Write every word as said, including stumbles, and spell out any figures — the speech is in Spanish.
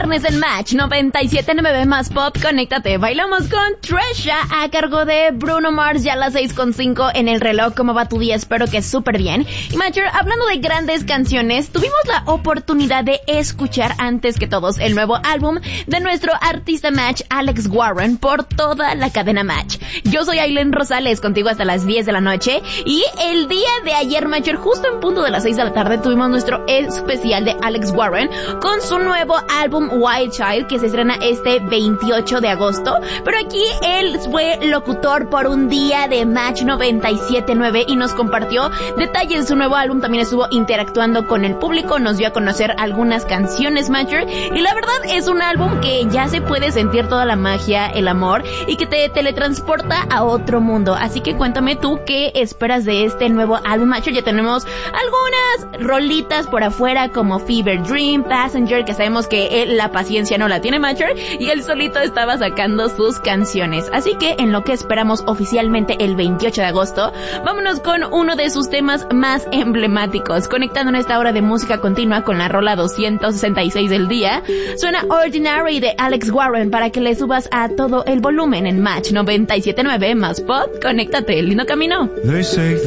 viernes en Match noventa y siete punto nueve más Pop. Conéctate, bailamos con Tresha a cargo de Bruno Mars, ya a las seis con cinco en el reloj. ¿Cómo va tu día? Espero que súper bien. Y Matcher, hablando de grandes canciones, tuvimos la oportunidad de escuchar antes que todos el nuevo álbum de nuestro artista Match, Alex Warren, por toda la cadena Match. Yo soy Aileen Rosales, contigo hasta las diez de la noche, y el día de ayer, Matcher, justo en punto de las seis de la tarde, tuvimos nuestro especial de Alex Warren con su nuevo álbum Wild Child, que se estrena este veintiocho de agosto, pero aquí él fue locutor por un día de Match noventa y siete punto nueve y nos compartió detalles de su nuevo álbum. También estuvo interactuando con el público, nos dio a conocer algunas canciones, Matcher, y la verdad es un álbum que ya se puede sentir toda la magia, el amor, y que te teletransporta a otro mundo. Así que cuéntame tú qué esperas de este nuevo álbum, Matcher. Ya tenemos algunas rolitas por afuera como Fever Dream, Passenger, que sabemos que él la paciencia no la tiene, Matcher, y él solito estaba sacando sus canciones. Así que en lo que esperamos oficialmente el veintiocho de agosto, vámonos con uno de sus temas más emblemáticos. Conectando en esta hora de música continua con la rola doscientos sesenta y seis del día, suena Ordinary de Alex Warren para que le subas a todo el volumen en Match noventa y siete punto nueve más Pop. Conéctate, lindo camino.